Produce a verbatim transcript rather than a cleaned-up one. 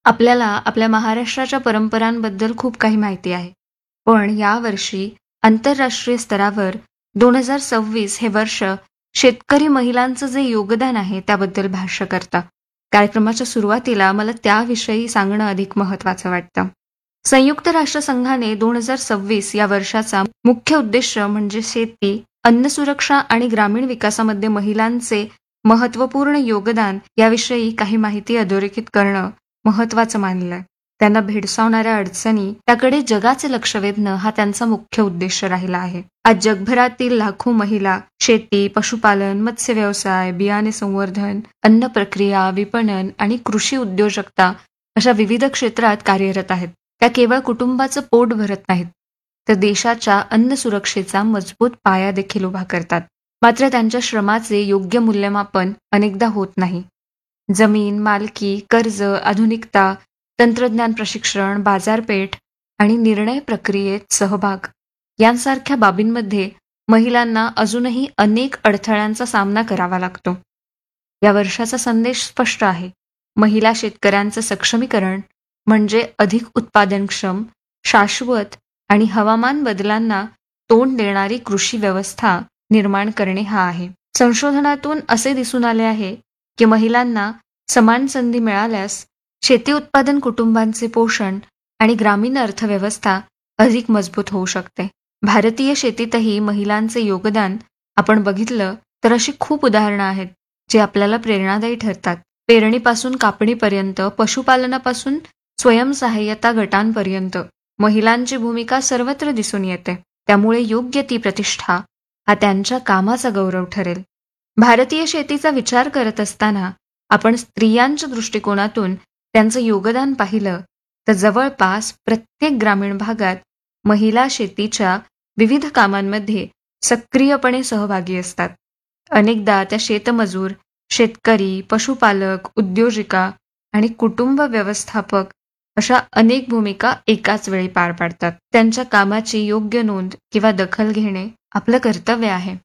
आपल्याला आपल्या महाराष्ट्राच्या परंपरांबद्दल खूप काही माहिती आहे. पण यावर्षी आंतरराष्ट्रीय स्तरावर दोन हजार सव्वीस हे वर्ष शेतकरी महिलांचं जे योगदान आहे त्याबद्दल भाष्य करतं. कार्यक्रमाच्या सुरुवातीला मला त्याविषयी सांगणं अधिक महत्त्वाचं वाटतं. संयुक्त राष्ट्रसंघाने दोन हजार सव्वीस या वर्षाचा मुख्य उद्देश म्हणजे शेती, अन्नसुरक्षा आणि ग्रामीण विकासामध्ये महिलांचे महत्त्वपूर्ण योगदान याविषयी काही माहिती अधोरेखित करणं महत्त्वाचं मानलंय. त्यांना भेडसावणाऱ्या अडचणी त्याकडे जगाचे लक्ष वेधणं हा त्यांचा मुख्य उद्देश राहिला आहे. आज जगभरातील लाखो महिला शेती, पशुपालन, मत्स्य व्यवसाय, बियाणे संवर्धन, अन्न प्रक्रिया, विपणन आणि कृषी उद्योजकता अशा विविध क्षेत्रात कार्यरत आहेत. त्या केवळ कुटुंबाचं पोट भरत नाहीत, तर देशाच्या अन्न सुरक्षेचा मजबूत पाया देखील उभा करतात. मात्र त्यांच्या श्रमाचे योग्य मूल्यमापन अनेकदा होत नाही. जमीन, मालकी, कर्ज, आधुनिकता, तंत्रज्ञान प्रशिक्षण, बाजारपेठ आणि निर्णय प्रक्रियेत सहभाग यांसारख्या बाबींमध्ये महिलांना अजूनही अनेक अडथळ्यांचा सामना करावा लागतो. या वर्षाचा संदेश स्पष्ट आहे. महिला शेतकऱ्यांचं सक्षमीकरण म्हणजे अधिक उत्पादनक्षम, शाश्वत आणि हवामान बदलांना तोंड देणारी कृषी व्यवस्था निर्माण करणे हा आहे. संशोधनातून असे दिसून आले आहे की महिलांना समान संधी मिळाल्यास शेती उत्पादन कुटुंबांचे पोषण आणि ग्रामीण अर्थव्यवस्था अधिक मजबूत होऊ शकते. भारतीय शेतीतही महिलांचे योगदान आपण बघितलं तर अशी खूप उदाहरणं आहेत जे आपल्याला प्रेरणादायी ठरतात. पेरणीपासून कापणीपर्यंत, पशुपालनापासून स्वयंसहाय्यता गटांपर्यंत महिलांची भूमिका सर्वत्र दिसून येते. त्यामुळे योग्य ती प्रतिष्ठा हा त्यांच्या कामाचा गौरव ठरेल. भारतीय शेतीचा विचार करत असताना आपण स्त्रियांच्या दृष्टिकोनातून त्यांचं योगदान पाहिलं तर जवळपास प्रत्येक ग्रामीण भागात महिला शेतीच्या विविध कामांमध्ये सक्रियपणे सहभागी असतात. अनेकदा त्या शेतमजूर, शेतकरी, पशुपालक, उद्योजिका आणि कुटुंब व्यवस्थापक अशा अनेक भूमिका एकाच वेळी पार पाडतात. त्यांच्या कामाची योग्य नोंद किंवा दखल घेणे आपलं कर्तव्य आहे.